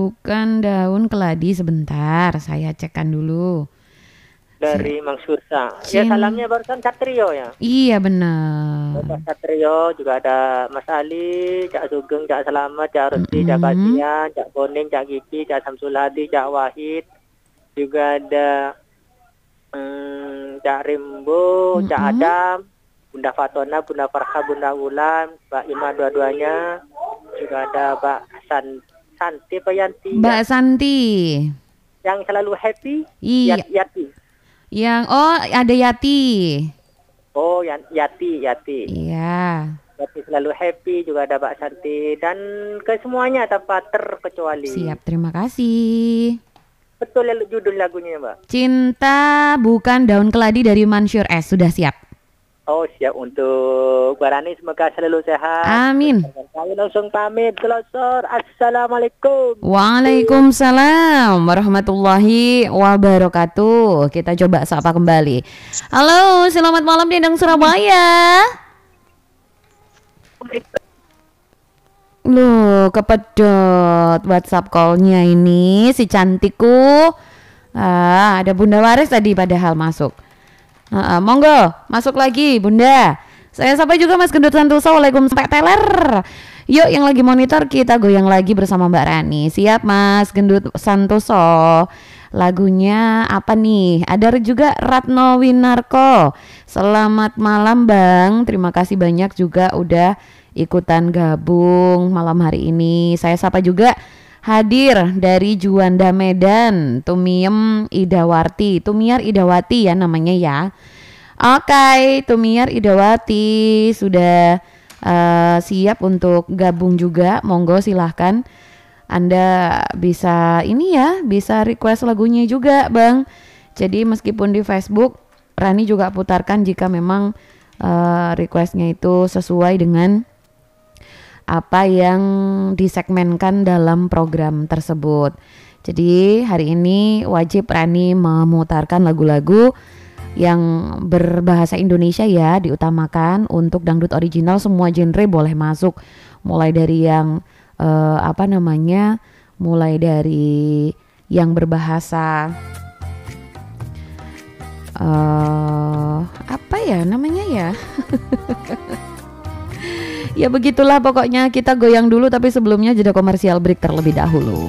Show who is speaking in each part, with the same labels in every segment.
Speaker 1: bukan daun keladi. Sebentar, saya cekkan dulu.
Speaker 2: Dari Mang Sursa. Ya salamnya barusan Satrio ya.
Speaker 1: Iya benar.
Speaker 2: Bapak Satrio, juga ada Mas Ali, Cak Sugeng, Cak Selamat, Cak Rusti, Cak Kasian, Cak Boning, Cak Kiki, Cak Samsul Hadi, Cak Wahid. Juga ada Cak Rimbo, Cak Adam, Bunda Fatona, Bunda Farha, Bunda Wulan, Mbak Ima dua-duanya. Juga ada Mbak Santi Payanti.
Speaker 1: Mbak Santi.
Speaker 2: Yang selalu happy.
Speaker 1: Iya.
Speaker 2: Yati.
Speaker 1: Ada Yati.
Speaker 2: Oh, Yati.
Speaker 1: Iya.
Speaker 2: Yati selalu happy, juga ada Mbak Santi dan ke semuanya tanpa terkecuali.
Speaker 1: Siap, terima kasih.
Speaker 2: Betul judul lagunya, Mbak.
Speaker 1: Cinta Bukan Daun Keladi dari Mansyur S. Sudah siap.
Speaker 2: Oh, siap untuk Barani, semoga selalu sehat.
Speaker 1: Amin.
Speaker 2: Kami langsung pamit, Telosor. Assalamualaikum.
Speaker 1: Waalaikumsalam warahmatullahi wabarakatuh. Kita coba sapa kembali. Halo, selamat malam Dendang Surabaya. Loh, kepedot WhatsApp call-nya ini si cantikku. Ada Bunda Waris tadi padahal masuk. Monggo, masuk lagi Bunda. Saya sapa juga Mas Gendut Santoso. Waalaikumsalam teler. Yuk yang lagi monitor kita goyang lagi bersama Mbak Rani. Siap Mas Gendut Santoso. Lagunya apa nih? Ada juga Ratno Winarko. Selamat malam Bang. Terima kasih banyak juga udah ikutan gabung malam hari ini. Saya sapa juga hadir dari Juanda Medan, Tumiar Idawati ya namanya ya. Oke, Tumiar Idawati sudah siap untuk gabung juga. Monggo silahkan. Anda bisa bisa request lagunya juga Bang. Jadi meskipun di Facebook Rani juga putarkan jika memang requestnya itu sesuai dengan apa yang disegmenkan dalam program tersebut. Jadi hari ini wajib Rani memutarkan lagu-lagu yang berbahasa Indonesia ya, diutamakan. Untuk dangdut original semua genre boleh masuk, mulai dari yang mulai dari yang berbahasa ya begitulah pokoknya. Kita goyang dulu tapi sebelumnya jeda komersial break terlebih dahulu.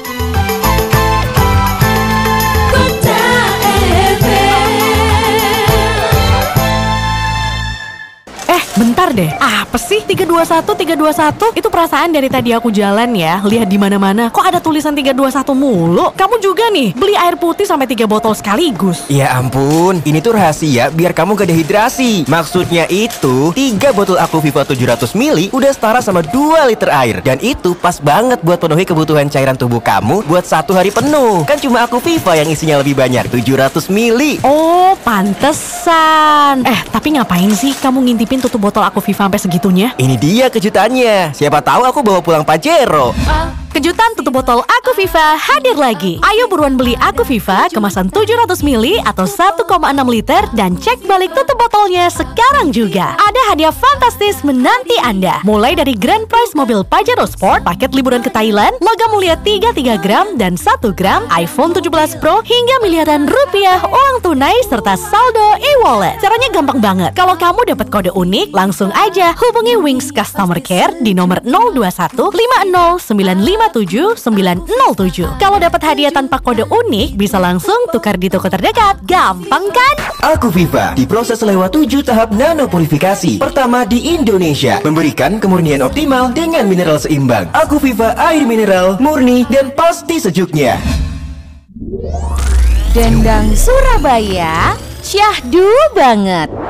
Speaker 3: Bentar deh, apa sih 321? Itu perasaan dari tadi aku jalan ya, lihat di mana-mana kok ada tulisan 321 mulu. Kamu juga nih, beli air putih sampai 3 botol sekaligus.
Speaker 4: Ya ampun, ini tuh rahasia biar kamu gak dehidrasi. Maksudnya itu, 3 botol Aquaviva 700 ml udah setara sama 2 liter air. Dan itu pas banget buat penuhi kebutuhan cairan tubuh kamu buat 1 hari penuh. Kan cuma Aquaviva yang isinya lebih banyak, 700 ml.
Speaker 3: Oh, pantesan. Tapi ngapain sih kamu ngintipin tutup botol Aquaviva sampai segitunya?
Speaker 4: Ini dia kejutannya. Siapa tahu aku bawa pulang Pajero.
Speaker 3: Kejutan tutup botol Aquaviva hadir lagi. Ayo buruan beli Aquaviva kemasan 700 ml atau 1,6 liter dan cek balik tutup botolnya sekarang juga. Ada hadiah fantastis menanti Anda. Mulai dari grand prize mobil Pajero Sport, paket liburan ke Thailand, logam mulia 33 gram dan 1 gram, iPhone 17 Pro hingga miliaran rupiah uang tunai serta saldo e-wallet. Caranya gampang banget. Kalau kamu dapat kode unik, langsung aja hubungi Wings Customer Care di nomor 021 50 957 907. Kalau dapat hadiah tanpa kode unik, bisa langsung tukar di toko terdekat. Gampang kan?
Speaker 4: Aquaviva diproses lewat 7 tahap nanopurifikasi. Pertama di Indonesia, memberikan kemurnian optimal dengan mineral seimbang. Aquaviva air mineral, murni dan pasti sejuknya.
Speaker 1: Dendang Surabaya, syahdu banget.